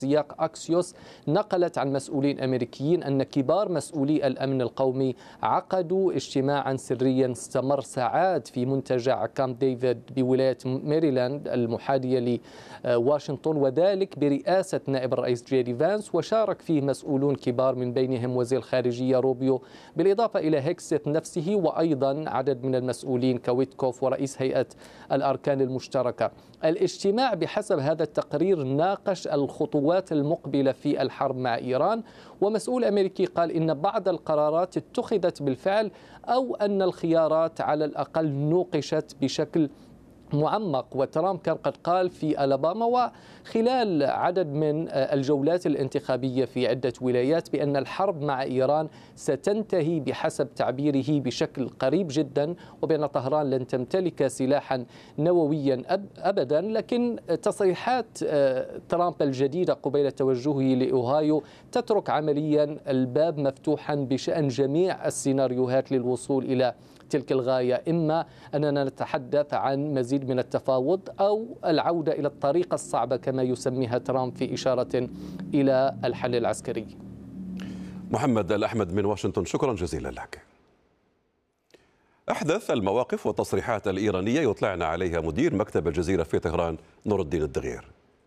سياق أكسيوس نقلت عن مسؤولين أمريكيين أن كبار مسؤولي الأمن القومي عقدوا اجتماعا سريا استمر ساعات في منتجع كامب ديفيد بولاية ميريلاند المحاذية لواشنطن، وذلك برئاسة نائب الرئيس جي دي فانس، وشارك فيه مسؤولون كبار من بينهم وزير الخارجية روبيو بالإضافة إلى هيكست نفسه، وأيضا عدد من المسؤولين كويتكوف ورئيس هيئة الأركان المشتركة. الاجتماع بحسب هذا التقرير ناقش الخطوات المقبلة في الحرب مع إيران، ومسؤول أمريكي قال إن بعض القرارات اتخذت بالفعل أو أن الخيارات على الأقل نوقشت بشكل معمق. وترامب كان قد قال في ألاباما وخلال عدد من الجولات الانتخابية في عدة ولايات بأن الحرب مع إيران ستنتهي بحسب تعبيره بشكل قريب جدا، وبأن طهران لن تمتلك سلاحا نوويا أبدا. لكن تصريحات ترامب الجديدة قبيل توجهه لأوهايو تترك عمليا الباب مفتوحا بشأن جميع السيناريوهات للوصول إلى تلك الغاية، إما أننا نتحدث عن مزيد من التفاوض أو العودة إلى الطريقة الصعبة كما يسميها ترامب في إشارة إلى الحل العسكري. محمد الأحمد من واشنطن، شكرا جزيلا لك. أحدث المواقف والتصريحات الإيرانية يطلعنا عليها مدير مكتب الجزيرة في طهران نور الدين الدغير.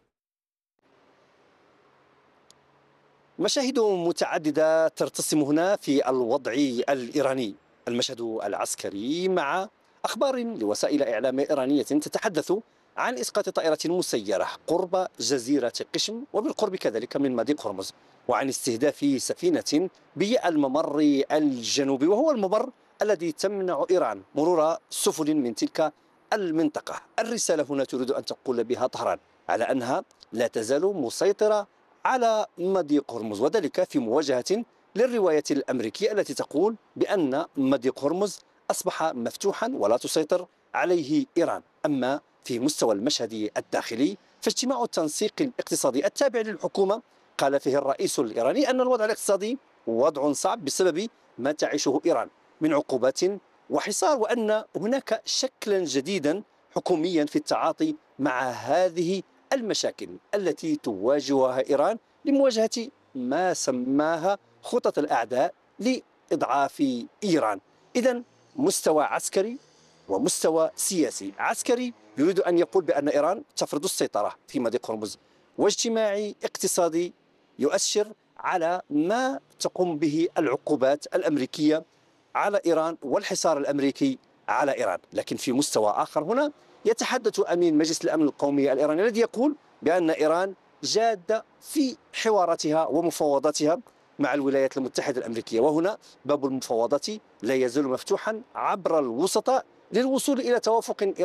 مشاهد متعددة ترتسم هنا في الوضع الإيراني، المشهد العسكري مع أخبار لوسائل إعلام إيرانية تتحدث عن إسقاط طائرة مسيرة قرب جزيرة قشم وبالقرب كذلك من مضيق هرمز، وعن استهداف سفينة بالممر الجنوبي، وهو الممر الذي تمنع إيران مرور سفن من تلك المنطقة. الرسالة هنا تريد أن تقول بها طهران على أنها لا تزال مسيطرة على مضيق هرمز، وذلك في مواجهة للرواية الأمريكية التي تقول بأن مضيق هرمز أصبح مفتوحا ولا تسيطر عليه إيران. أما في مستوى المشهد الداخلي فاجتماع التنسيق الاقتصادي التابع للحكومة قال فيه الرئيس الإيراني أن الوضع الاقتصادي وضع صعب بسبب ما تعيشه إيران من عقوبات وحصار، وأن هناك شكلا جديدا حكوميا في التعاطي مع هذه المشاكل التي تواجهها إيران لمواجهة ما سماها خطط الأعداء لإضعاف إيران. إذن مستوى عسكري ومستوى سياسي. عسكري يريد أن يقول بأن إيران تفرض السيطرة في مضيق هرمز، واجتماعي اقتصادي يؤشر على ما تقوم به العقوبات الأمريكية على إيران والحصار الأمريكي على إيران. لكن في مستوى آخر هنا يتحدث أمين مجلس الأمن القومي الإيراني الذي يقول بأن إيران جادة في حواراتها ومفاوضاتها مع الولايات المتحدة الأمريكية، وهنا باب المفاوضات لا يزال مفتوحا عبر الوسطاء للوصول إلى توافق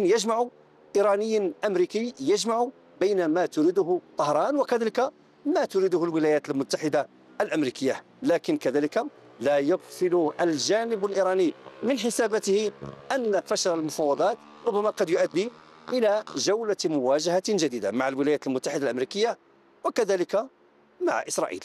إيراني أمريكي يجمع بين ما تريده طهران وكذلك ما تريده الولايات المتحدة الأمريكية. لكن كذلك لا يغفل الجانب الإيراني من حساباته أن فشل المفاوضات ربما قد يؤدي إلى جولة مواجهة جديدة مع الولايات المتحدة الأمريكية وكذلك مع إسرائيل.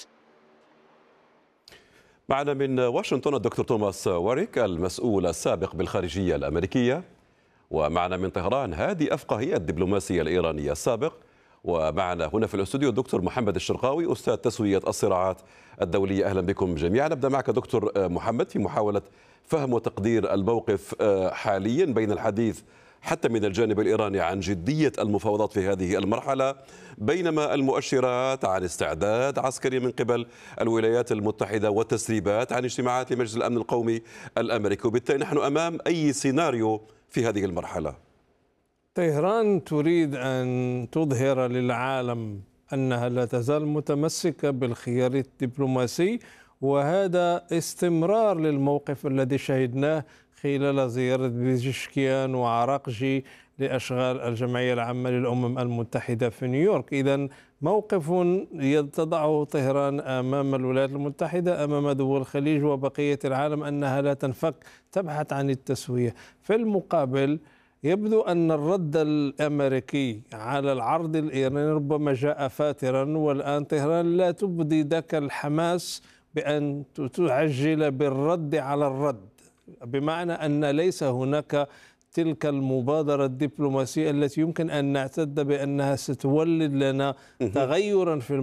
معنا من واشنطن الدكتور توماس واريك المسؤول السابق بالخارجية الأمريكية، ومعنا من طهران هادي أفقهي الدبلوماسي الإيراني السابق، ومعنا هنا في الاستوديو الدكتور محمد الشرقاوي أستاذ تسوية الصراعات الدولية. أهلا بكم جميعا. نبدأ معك دكتور محمد في محاولة فهم وتقدير الموقف حاليا بين الحديث حتى من الجانب الإيراني عن جدية المفاوضات في هذه المرحلة، بينما المؤشرات عن استعداد عسكري من قبل الولايات المتحدة وتسريبات عن اجتماعات لمجلس الأمن القومي الأمريكي. وبالتالي نحن أمام أي سيناريو في هذه المرحلة؟ طهران تريد أن تظهر للعالم أنها لا تزال متمسكة بالخيار الدبلوماسي، وهذا استمرار للموقف الذي شهدناه خلال زيارة بيزشكيان وعراقجي لأشغال الجمعية العامة للأمم المتحدة في نيويورك. إذن موقف يتضعه طهران أمام الولايات المتحدة، أمام دول الخليج وبقية العالم، أنها لا تنفك، تبحث عن التسوية. في المقابل يبدو أن الرد الأمريكي على العرض الإيراني ربما جاء فاترا، والآن طهران لا تبدي ذاك الحماس بأن تعجل بالرد على الرد، بمعنى أن ليس هناك تلك المبادرة الدبلوماسية التي يمكن أن نعتد بأنها ستولد لنا تغيرا في